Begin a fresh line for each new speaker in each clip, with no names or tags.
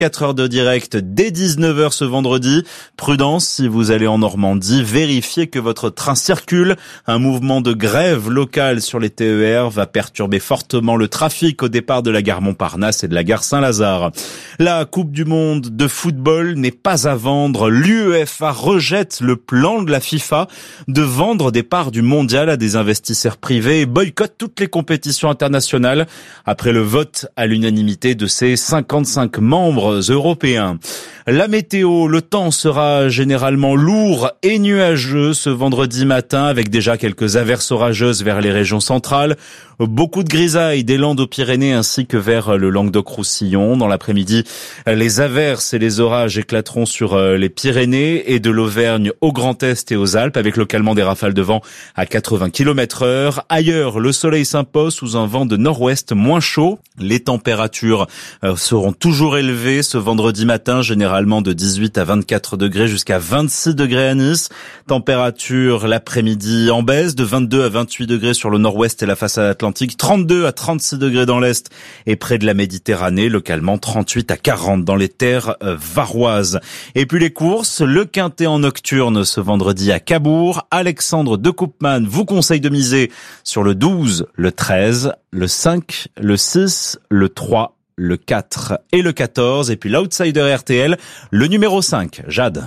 4 heures de direct dès 19h ce vendredi. Prudence, si vous allez en Normandie, vérifiez que votre train circule. Un mouvement de grève locale sur les TER va perturber fortement le trafic au départ de la gare Montparnasse et de la gare Saint-Lazare. La Coupe du Monde de football n'est pas à vendre. L'UEFA rejette le plan de la FIFA de vendre des parts du mondial à des investisseurs privés et boycotte toutes les compétitions internationales après le vote à l'unanimité de ses 55 membres européens. La météo, le temps sera généralement lourd et nuageux ce vendredi matin avec déjà quelques averses orageuses vers les régions centrales. Beaucoup de grisailles des Landes aux Pyrénées ainsi que vers le Languedoc-Roussillon. Dans l'après-midi, les averses et les orages éclateront sur les Pyrénées et de l'Auvergne au Grand Est et aux Alpes avec localement des rafales de vent à 80 km/h. Ailleurs, le soleil s'impose sous un vent de nord-ouest moins chaud. Les températures seront toujours élevées ce vendredi matin, généralement de 18 à 24 degrés jusqu'à 26 degrés à Nice. Température l'après-midi en baisse de 22 à 28 degrés sur le nord-ouest et la façade atlantique, 32 à 36 degrés dans l'est et près de la Méditerranée, localement 38 à 40 dans les terres varoises. Et puis les courses, le quintet en nocturne ce vendredi à Cabourg. Alexandre de Koopman vous conseille de miser sur le 12, le 13, le 5, le 6, le 3, le 4 et le 14. Et puis l'outsider RTL, le numéro 5, Jade.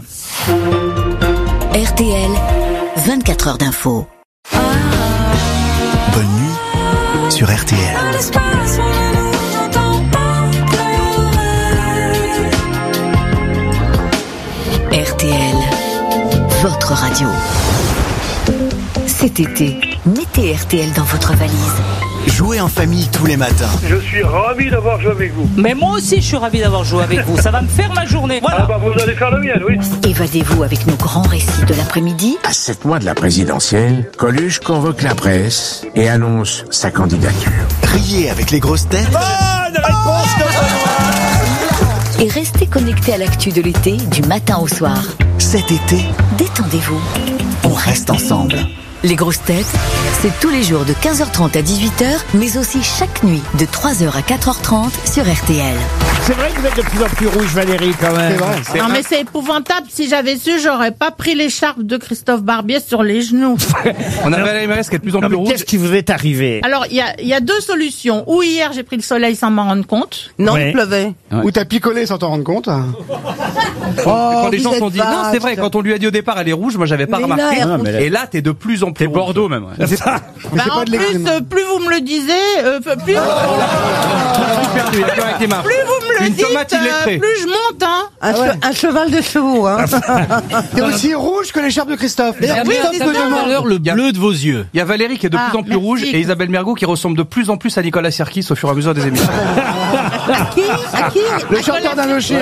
RTL, 24 heures d'info.
Bonne nuit sur RTL.
RTL, votre radio. Cet été, mettez RTL dans votre valise.
Jouez en famille tous les matins.
Je suis ravi d'avoir joué avec vous.
Mais moi aussi, je suis ravi d'avoir joué avec vous. Ça va me faire ma journée. Voilà.
Ah bah vous allez faire la mienne, oui.
Évadez-vous avec nos grands récits de l'après-midi.
À 7 mois de la présidentielle, Coluche convoque la presse et annonce sa candidature.
Riez avec les grosses têtes.
Et restez connectés à l'actu de l'été, du matin au soir.
Cet été,
Détendez-vous.
on reste ensemble.
Les grosses têtes, c'est tous les jours de 15h30 à 18h, mais aussi chaque nuit de 3h à 4h30 sur RTL.
C'est vrai que vous êtes de plus en plus rouge, Valérie, quand même.
C'est vrai.
Non mais c'est épouvantable. Si j'avais su, j'aurais pas pris l'écharpe de Christophe Barbier sur les genoux.
On a Valérie Mérès qui est de plus en
Non,
plus
mais
rouge.
qu'est-ce qui vous est arrivé?
Alors il y a deux solutions. Ou hier j'ai pris le soleil sans m'en rendre compte.
Non,
Ouais.
il pleuvait.
Ouais.
Ou t'as picolé sans t'en rendre compte.
Quand les gens
vous
se sont
êtes
dit, non, c'est vrai,
vache.
quand on lui a dit au départ, elle est rouge, moi j'avais pas
Mais là,
remarqué.
elle
mais là-
Et là, t'es de plus en plus. T'es Bordeaux même.
Bah, en plus, plus vous me le disiez, plus
Perdu, il a plus avec les mains.
vous me le
Une
dites,
tomate illettrée.
plus je monte. Hein.
Un cheval de chevaux, hein. T'es aussi rouge que l'écharpe de Christophe.
Oui, c'est ça.
Le bleu de vos yeux. Il y a Valérie qui est de
Ah,
plus en plus
merci.
rouge et Isabelle Mergo qui ressemble de plus en plus à Nicolas Sirkis au fur et à mesure des émissions.
À qui Le chanteur d'Indochine.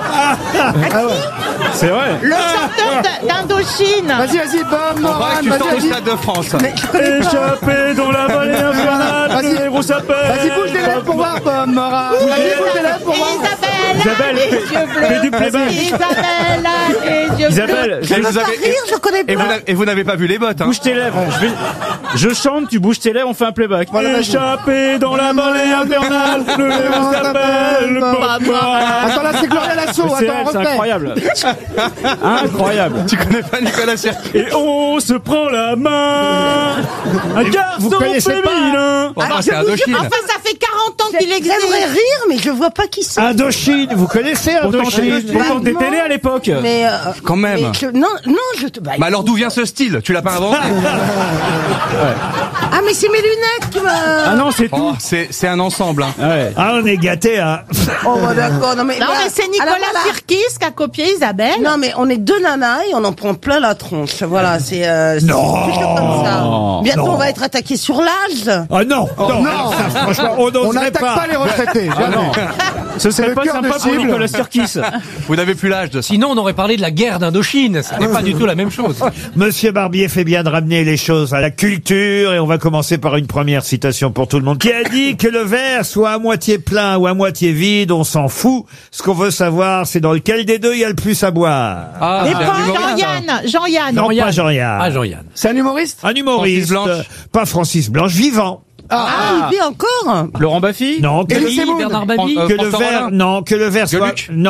C'est vrai.
Le chanteur d'Indochine.
Vas-y, Bob,
On
Moran,
croit que tu sors au
vas-y.
Stade de France.
Mais je connais pas.
Échappé dans la vallée infernale,
Vas-y.
le héros s'appelle.
Vas-y, bouge les lèvres pour voir, Bob, Moran. Vas-y, bouge les lèvres pour voir.
Isabelle, les yeux bleus.
du playback.
Isabelle, les yeux
Isabelle,
Et vous avez-
Je connais pas.
et vous n'avez pas vu les bottes, hein.
bouge tes lèvres. Je chante, tu bouges tes lèvres, on fait un playback.
Voilà,
Échappé dans la vallée infernale, le héros s'appelle Bob Moran.
Attends, là, c'est Gloria Lasso.
C'est
Attends,
elle, c'est
refais.
incroyable. Incroyable.
Tu connais pas Nicolas Sirkis?
Et on se prend la main. Un garçon
connaissez pas
féminin.
Bon, c'est Indochine.
Enfin, ça fait 40 ans qu'il existe.
J'aimerais rire, mais je vois pas qui c'est.
Indochine, vous connaissez Indochine? Pourtant t'étais né à l'époque.
Mais
Quand même.
non, je te. Bah,
Mais alors d'où vient ce style? Tu l'as pas inventé?
Ah, mais c'est mes lunettes qui m'a.
Ah non, c'est
Oh,
tout.
c'est un ensemble, hein.
Ouais. Ah, on est gâtés, hein.
Oh, bah, d'accord. Non, mais,
Non, mais c'est Nicolas
Alors, voilà.
Sirkis qui a copié Isabelle.
Non, mais on est deux nanas et on en prend plein la tronche. Voilà, c'est.
Non.
C'est toujours comme ça. Bientôt,
Non.
on va être attaqué sur l'âge.
Ah non, non,
non.
ça, franchement, on
On
n'oserait
n'attaque
pas.
pas les retraités.
Ah non, ce serait
le
pas
cœur
sympa
de
pour
cible.
Nicolas Sirkis.
Vous n'avez plus l'âge de ça.
Sinon, on aurait parlé de la guerre d'Indochine. Ce n'est pas du tout la même chose.
Monsieur Barbier fait bien de ramener les choses à la culture et on va commencer par une première citation pour tout le monde qui a dit que le verre soit à moitié plein ou à moitié vide, on s'en fout. Ce qu'on veut savoir, c'est dans lequel des deux il y a le plus à boire.
Ah,
Et
c'est un
pas
humoriste.
Jean-Yann.
Non, pas Jean-Yann.
Ah, Jean-Yann.
C'est un humoriste?
Un humoriste,
Francis Blanche.
pas Francis Blanche, vivant.
Ah, il vit encore.
Laurent Baffy.
Non,
Et le Semoun.
Bernard
que le verre, non, que le verre soit,
Gueuluc.
non,